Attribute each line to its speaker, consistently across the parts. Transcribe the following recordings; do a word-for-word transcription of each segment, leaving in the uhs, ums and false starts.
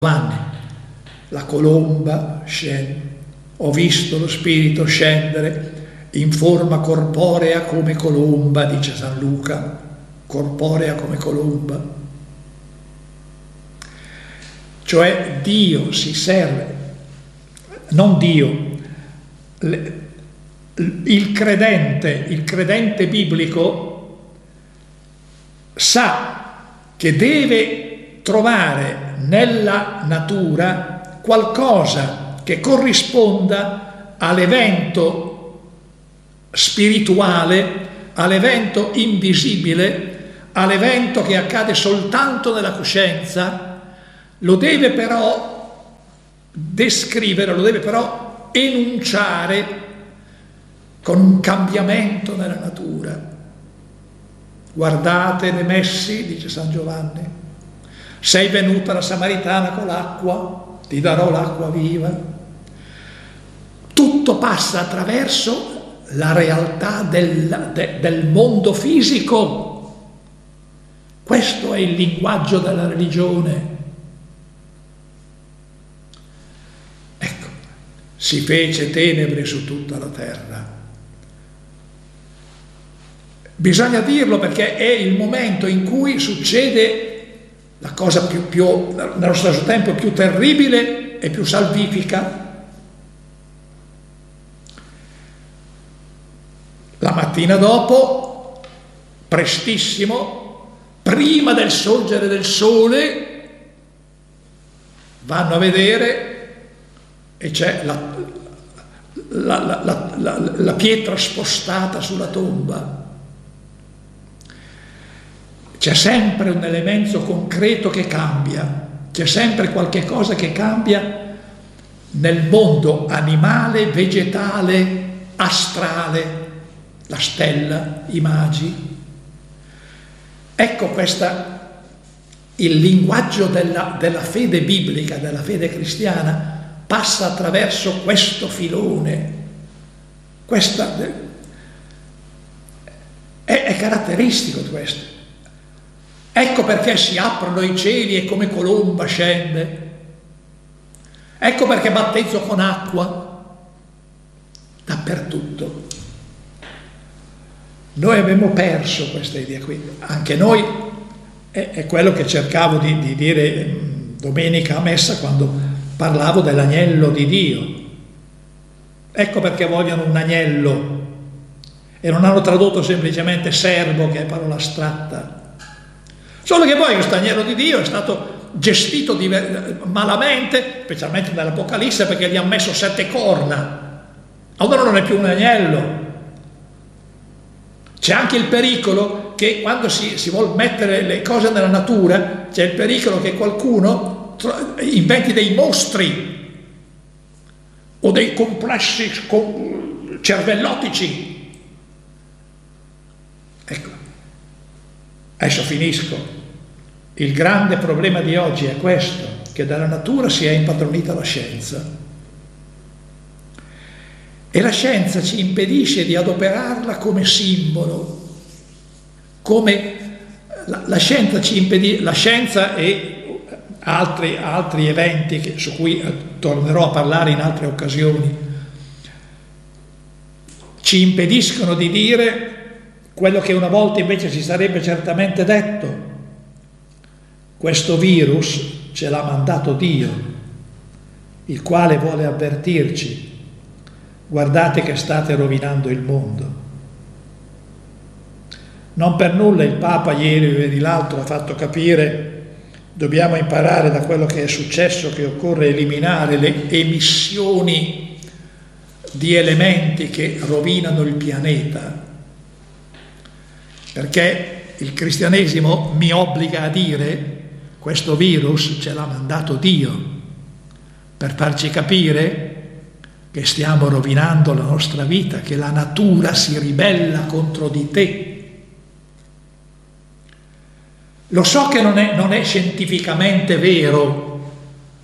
Speaker 1: Giovanni, la colomba scende, ho visto lo spirito scendere in forma corporea come colomba, dice San Luca, corporea come colomba. Cioè Dio si serve, non Dio, il credente, il credente biblico sa che deve trovare nella natura qualcosa che corrisponda all'evento spirituale, all'evento invisibile, all'evento che accade soltanto nella coscienza. Lo deve però descrivere, lo deve però enunciare con un cambiamento nella natura. Guardate le messi, dice San Giovanni, sei venuta la Samaritana con l'acqua, ti darò l'acqua viva. Tutto passa attraverso la realtà del, de, del mondo fisico. Questo è il linguaggio della religione. Ecco, si fece tenebre su tutta la terra. Bisogna dirlo perché è il momento in cui succede la cosa più, più, nello stesso tempo più terribile e più salvifica. La mattina dopo, prestissimo, prima del sorgere del sole, vanno a vedere e c'è la, la, la, la, la, la pietra spostata sulla tomba. C'è sempre un elemento concreto che cambia, c'è sempre qualche cosa che cambia nel mondo animale, vegetale, astrale, la stella, i magi. Ecco questa, il linguaggio della, della fede biblica, della fede cristiana, passa attraverso questo filone. Questa, è, è caratteristico questo. Ecco perché si aprono i cieli e come colomba scende. Ecco perché battezzo con acqua dappertutto. Noi abbiamo perso questa idea qui. Anche noi, è, è quello che cercavo di, di dire domenica a messa quando parlavo dell'agnello di Dio. Ecco perché vogliono un agnello e non hanno tradotto semplicemente servo, che è parola astratta. Solo che poi questo agnello di Dio è stato gestito malamente, specialmente nell'Apocalisse, perché gli ha messo sette corna. Allora non è più un agnello. C'è anche il pericolo che quando si, si vuol mettere le cose nella natura, c'è il pericolo che qualcuno inventi dei mostri o dei complessi cervellotici. Ecco, adesso finisco. Il grande problema di oggi è questo, che dalla natura si è impadronita la scienza. E la scienza ci impedisce di adoperarla come simbolo, come la, la scienza ci impedisce, la scienza e altri, altri eventi che, su cui tornerò a parlare in altre occasioni, ci impediscono di dire quello che una volta invece si sarebbe certamente detto. Questo virus ce l'ha mandato Dio, il quale vuole avvertirci: guardate che state rovinando il mondo. Non per nulla il Papa ieri o ieri l'altro ha fatto capire: dobbiamo imparare da quello che è successo che occorre eliminare le emissioni di elementi che rovinano il pianeta, perché il cristianesimo mi obbliga a dire: questo virus ce l'ha mandato Dio per farci capire che stiamo rovinando la nostra vita, che la natura si ribella contro di te. Lo so che non è, non è scientificamente vero,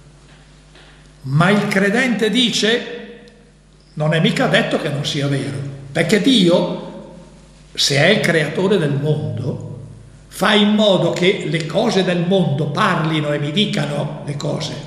Speaker 1: ma il credente dice: non è mica detto che non sia vero, perché Dio, se è il creatore del mondo, fai in modo che le cose del mondo parlino e mi dicano le cose.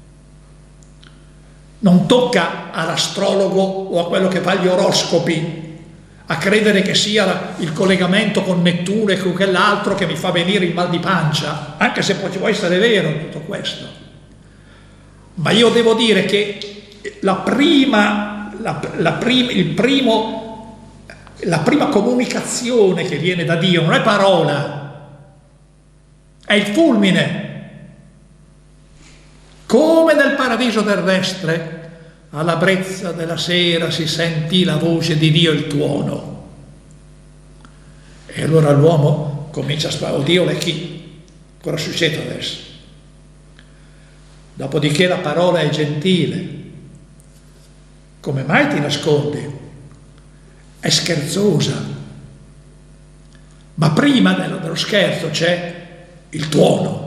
Speaker 1: Non tocca all'astrologo o a quello che fa gli oroscopi a credere che sia il collegamento con Nettuno e con quell'altro che mi fa venire il mal di pancia, anche se può essere vero tutto questo. Ma io devo dire che la prima, la, la prim, il primo, la prima comunicazione che viene da Dio non è parola, è il fulmine. Come nel paradiso terrestre, alla brezza della sera si sentì la voce di Dio, il tuono. E allora l'uomo comincia a sparare, oddio, è chi? Cosa succede adesso? Dopodiché la parola è gentile. Come mai ti nascondi? È scherzosa. Ma prima dello, dello scherzo c'è il tuono.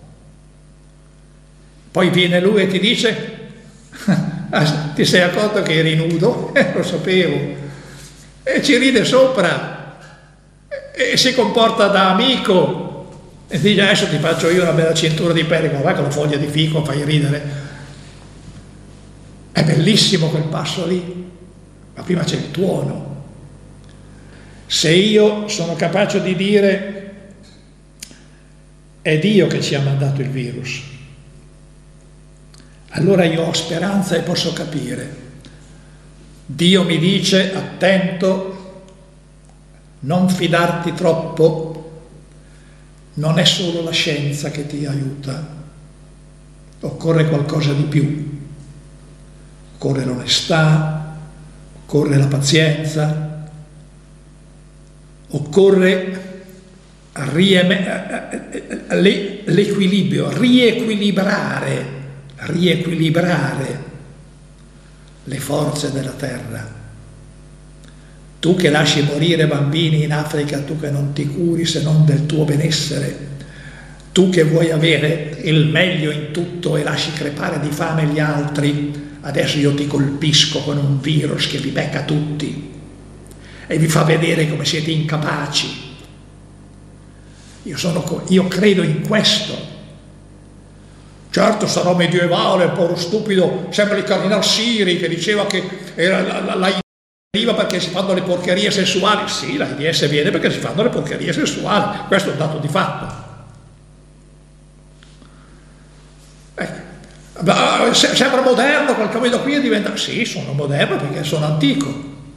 Speaker 1: Poi viene lui e ti dice, ah, ti sei accorto che eri nudo? Eh, lo sapevo. E ci ride sopra. E, e si comporta da amico. E dice, adesso ti faccio io una bella cintura di pelle, ma va con la foglia di fico, fai ridere. È bellissimo quel passo lì. Ma prima c'è il tuono. Se io sono capace di dire, è Dio che ci ha mandato il virus, allora io ho speranza e posso capire. Dio mi dice, attento, non fidarti troppo, non è solo la scienza che ti aiuta, occorre qualcosa di più, occorre l'onestà, occorre la pazienza, occorre l'equilibrio, riequilibrare riequilibrare le forze della terra. Tu che lasci morire bambini in Africa, tu che non ti curi se non del tuo benessere, tu che vuoi avere il meglio in tutto e lasci crepare di fame gli altri, adesso io ti colpisco con un virus che vi becca tutti e vi fa vedere come siete incapaci. Io, sono, io credo in questo. Certo sarò medievale, un po' stupido, sembra il cardinal Siri che diceva che era la, la, la deriva perché si fanno le porcherie sessuali. Sì, la AIDS viene perché si fanno le porcherie sessuali, questo è un dato di fatto. Eh, sembra moderno, quel che vedo qui è diventato... Sì, sono moderno perché sono antico.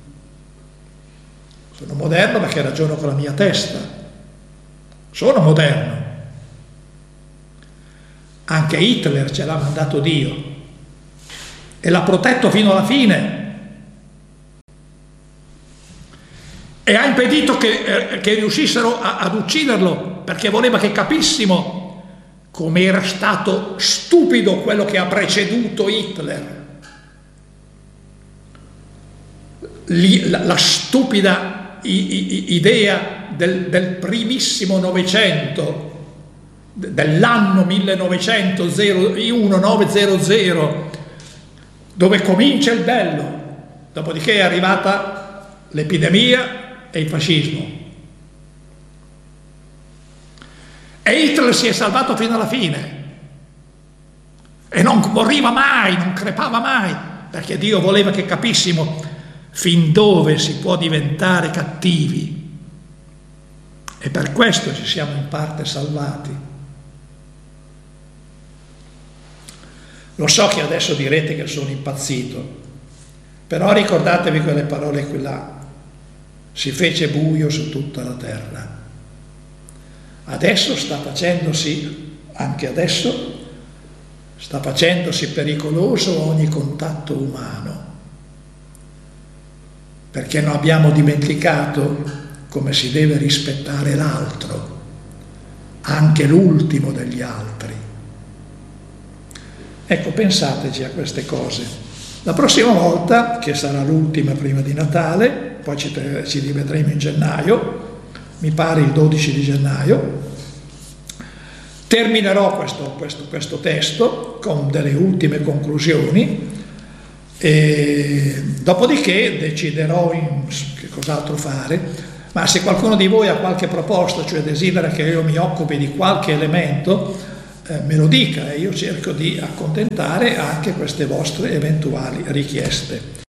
Speaker 1: Sono moderno perché ragiono con la mia testa. Sono moderno. Anche Hitler ce l'ha mandato Dio e l'ha protetto fino alla fine e ha impedito che, eh, che riuscissero a, ad ucciderlo, perché voleva che capissimo come era stato stupido quello che ha preceduto Hitler. Li, la, la stupida i, i, idea del, del primissimo Novecento, dell'anno millenovecento, dove comincia il bello, dopodiché è arrivata l'epidemia e il fascismo. E Hitler si è salvato fino alla fine e non moriva mai, non crepava mai, perché Dio voleva che capissimo fin dove si può diventare cattivi, e per questo ci siamo in parte salvati. Lo so che adesso direte che sono impazzito, però ricordatevi quelle parole qui là: si fece buio su tutta la terra. Adesso sta facendosi, anche adesso, sta facendosi pericoloso ogni contatto umano, perché non abbiamo dimenticato come si deve rispettare l'altro, anche l'ultimo degli altri. Ecco, pensateci a queste cose. La prossima volta, che sarà l'ultima prima di Natale, poi ci, ci rivedremo in gennaio, mi pare il dodici di gennaio, terminerò questo, questo, questo testo con delle ultime conclusioni e dopodiché deciderò in che cos'altro fare, Ma se qualcuno di voi ha qualche proposta, cioè desidera che io mi occupi di qualche elemento, eh, me lo dica e io cerco di accontentare anche queste vostre eventuali richieste.